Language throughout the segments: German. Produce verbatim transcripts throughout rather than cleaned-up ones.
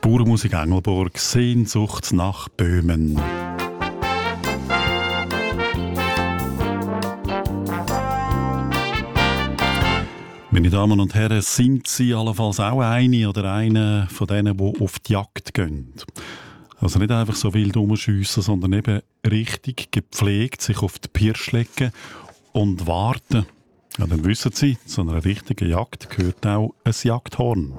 Bauernmusik Engelburg, Sehnsucht nach Böhmen. Meine Damen und Herren, sind Sie allenfalls auch eine oder einer von denen, die auf die Jagd gehen? Also nicht einfach so wild rumschiessen, sondern eben richtig gepflegt sich auf die Pirsch legen und warten. Ja, dann wissen Sie, zu einer richtigen Jagd gehört auch ein Jagdhorn.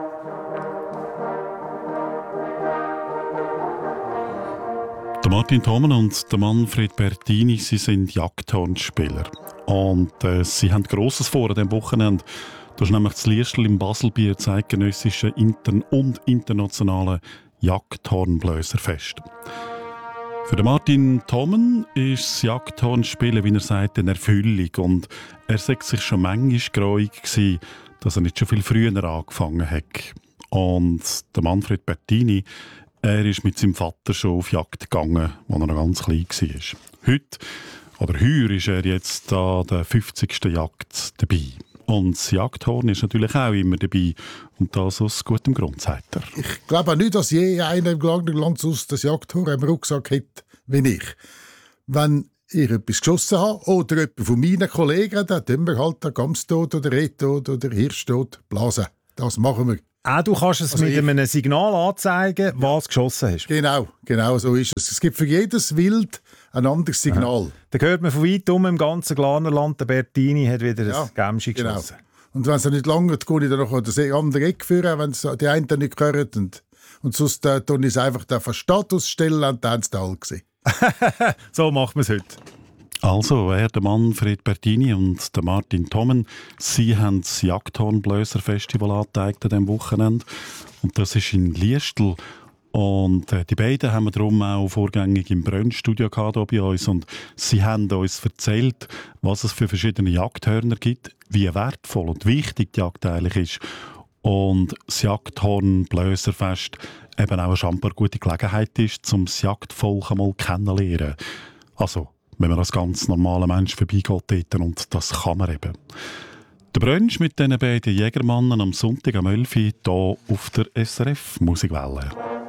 Der Martin Thoman und der Manfred Bertini, sie sind Jagdhornspieler. Und äh, sie haben Grosses vor an diesem Wochenende. Das ist nämlich das Liestl im Baselbier zeitgenössische intern- und internationale Jagdhornbläserfest. Für den Martin Thoman ist das Jagdhornspielen, wie er sagt, eine Erfüllung. Und er sagt sich schon manchmal gereut gewesen, dass er nicht schon viel früher angefangen hat. Und der Manfred Bertini, er ist mit seinem Vater schon auf Jagd gegangen, als er noch ganz klein war. Heute, oder heuer, ist er jetzt an der fünfzigsten Jagd dabei. Und das Jagdhorn ist natürlich auch immer dabei. Und das aus gutem Grund, sagt er. Ich glaube auch nicht, dass je einer im gelangenen Landhaus das Jagdhorn im Rucksack hat, wie ich. Wenn ich etwas geschossen habe oder jemand von meinen Kollegen, dann tun wir halt den Gamstod oder Rehtot oder Hirschtod blasen. Das machen wir. Ah, du kannst es also mit ich, einem Signal anzeigen, was geschossen hast. Genau, genau so ist es. Es gibt für jedes Wild ein anderes Signal. Ja. Da hört man von weit um im ganzen Glarnerland, der Bertini hat wieder ja, ein Gämschi genau. geschossen. Und wenn es nicht lange geht, gehe ich dann noch an das andere Eck führen, wenn es die einen nicht hören. Und, und sonst äh, tue ich es einfach auf Status stellen und dann haben sie alle gesehen. So machen wir es heute. Also, er, der Manfred Bertini und der Martin Thoman, sie haben das Jagdhornbläserfestival angezeigt an diesem Wochenende. Und das ist in Liestl. Und äh, die beiden haben wir darum auch vorgängig im Brennstudio gehabt bei uns. Und sie haben uns erzählt, was es für verschiedene Jagdhörner gibt, wie wertvoll und wichtig die Jagd eigentlich ist. Und das Jagdhornbläserfest eben auch eine schambar gute Gelegenheit ist, um das Jagdvolk einmal kennenzulernen. Also, wenn man als ganz normaler Mensch vorbeigeht dort, und das kann man eben. Der Brunch mit diesen beiden Jägermannen am Sonntag am elf Uhr hier auf der S R F Musikwelle.